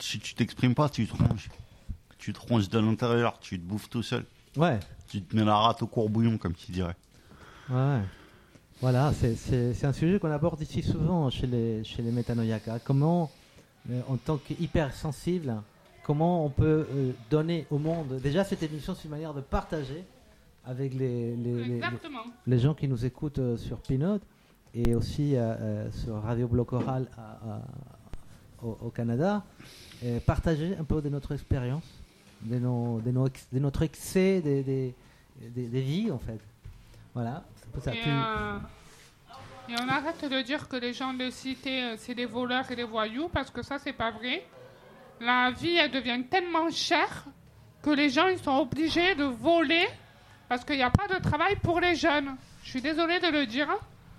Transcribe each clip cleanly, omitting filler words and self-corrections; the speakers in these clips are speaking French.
si tu t'exprimes pas, tu te ronges. Tu te ronges de l'intérieur, tu te bouffes tout seul. Ouais. Tu te mets la rate au courbouillon, comme tu dirais. Ouais. Voilà, c'est un sujet qu'on aborde ici souvent chez les métanoïaques. Hein. Comment, en tant qu'hypersensible, comment on peut donner au monde. Déjà, cette émission, c'est une manière de partager avec les gens qui nous écoutent sur Pinot et aussi sur Radio Bloc Oral au Canada. Et partager un peu de notre expérience, de notre excès des vies, en fait. Voilà. Et on arrête de dire que les gens de cité, c'est des voleurs et des voyous, parce que ça, c'est pas vrai. La vie, elle devient tellement chère que les gens, ils sont obligés de voler parce qu'il n'y a pas de travail pour les jeunes. Je suis désolée de le dire.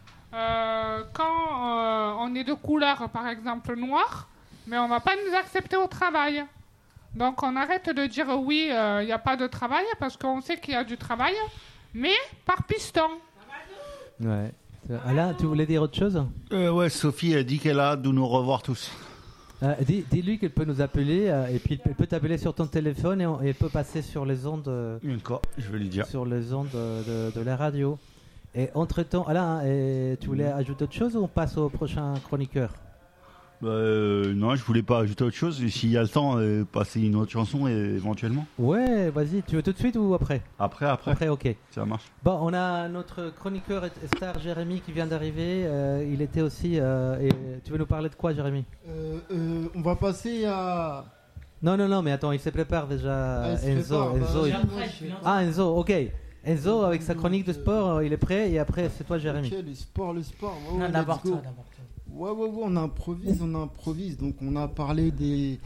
Quand on est de couleur, par exemple noire, mais on ne va pas nous accepter au travail. Donc on arrête de dire oui, il n'y a pas de travail, parce qu'on sait qu'il y a du travail, mais par piston. Ouais. Alain, tu voulais dire autre chose ? Ouais, Sophie a dit qu'elle a hâte de nous revoir tous. Dis-lui qu'elle peut nous appeler, et puis elle peut t'appeler sur ton téléphone, et elle peut passer sur les ondes, D'accord, je vais lui dire. sur les ondes de la radio. Et entre-temps, Alain, tu voulais ajouter autre chose ou on passe au prochain chroniqueur ? Non, je voulais pas ajouter autre chose. Et s'il y a le temps, passer une autre chanson éventuellement. Ouais, vas-y, tu veux tout de suite ou après ? Après. Après, ok. Ça marche. Bon, on a notre chroniqueur star Jérémy qui vient d'arriver. Il était aussi. Tu veux nous parler de quoi, Jérémy ? On va passer à. Non, mais attends, il se prépare déjà. Il se Enzo. prépare, Enzo, ok. Enzo, avec sa chronique de sport, il est prêt. Et après, c'est toi, Jérémy. Ok, le sport. Ouais, Non, let's d'abord go. toi. Ouais, on improvise. Donc, on a parlé de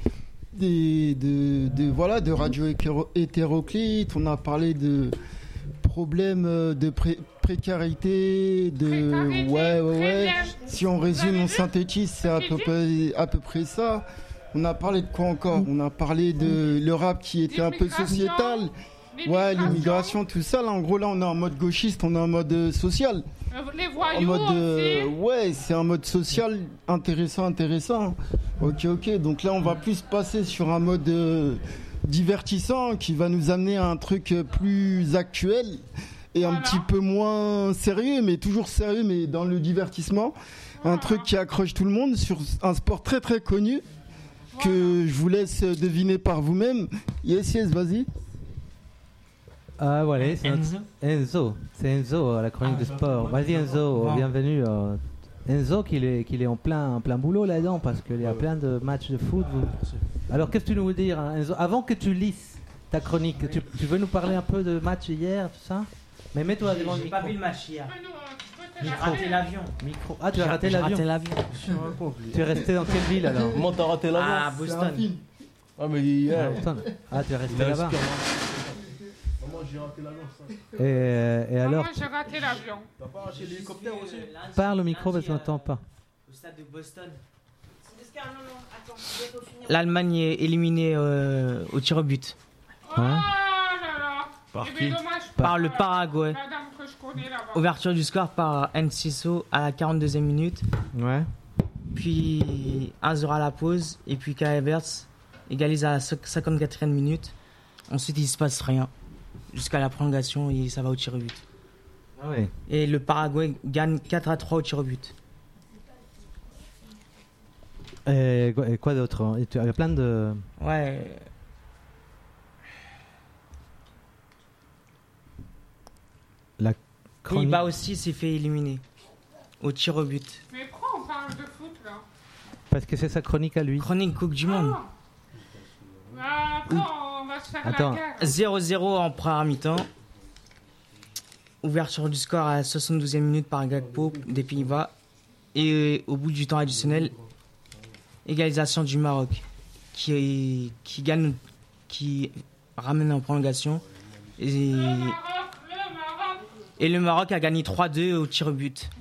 radio hétéroclite, on a parlé de problèmes de précarité, Ouais. Si on résume, on synthétise, c'est à peu près ça. On a parlé de quoi encore ? On a parlé de le rap qui était un peu sociétal. Ouais, l'immigration, tout ça. Là, en gros, là, on est en mode gauchiste, on est en mode social. Les En voyous mode, aussi. ouais, c'est un mode social intéressant. Ok. Donc là, on va plus passer sur un mode divertissant qui va nous amener à un truc plus actuel et un petit peu moins sérieux, mais toujours sérieux, mais dans le divertissement. Un truc qui accroche tout le monde sur un sport très très connu que je vous laisse deviner par vous-même. Yes, vas-y. Ah, voilà, c'est Enzo. C'est Enzo, la chronique de sport. Vas-y, Enzo, bienvenue. Enzo, qu'il est en plein boulot là-dedans, parce qu'il y a plein de matchs de foot. Alors, qu'est-ce que tu nous veux dire, hein, Enzo ? Avant que tu lises ta chronique, tu veux nous parler un peu de match hier, tout ça ? Mais mets-toi devant le J'ai micro. pas vu le match hier. J'ai Micro. raté l'avion. Micro. Ah, tu as raté l'avion. Tu es resté dans quelle ville alors ? Comment t'as raté l'avion ? Ah, Boston. Ah, mais hier. Ah, tu es resté là-bas. Moi, j'ai raté l'avion, ça. Et alors, Moi, j'ai raté l'avion. T'as pas raté l'hélicoptère aussi ? parle au micro parce qu'on n'entend pas. Au stade de Boston. L'Allemagne est éliminée au tir au but Oh Hein là là. Par Eh qui ben, dommage, par le Paraguay. la dame que je connais là-bas. Ouverture du score par Enciso à la 42e minute. Ouais. Puis 1-0 à la pause. Et puis Kai Havertz égalise à la 54e minute. Ensuite, il ne se passe rien. Jusqu'à la prolongation et ça va au tir au but. Ah ouais. Et le Paraguay gagne 4-3 au tir au but. Et quoi d'autre, hein ? Il y a plein de. Ouais. La chronique. Pays-Bas aussi s'est fait éliminer au tir au but. Mais pourquoi on parle de foot là? Parce que c'est sa chronique à lui. Chronique Coupe du Monde. Après, on va se faire Attends. la guerre. 0-0 en première mi-temps. Ouverture du score à la 72e minute par Gakpo des Pays-Bas. Et au bout du temps additionnel, égalisation du Maroc qui gagne, qui ramène en prolongation. Et le Maroc a gagné 3-2 au tir au but.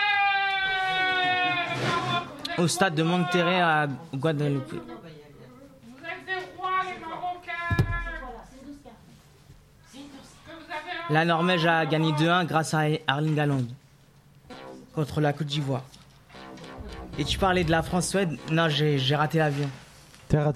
Au stade de Monterrey à Guadeloupe. Vous êtes des rois, les Marocains. La Norvège a gagné 2-1 grâce à Erling Haaland contre la Côte d'Ivoire. Et tu parlais de la France-Suède. Non, j'ai raté l'avion. T'as raté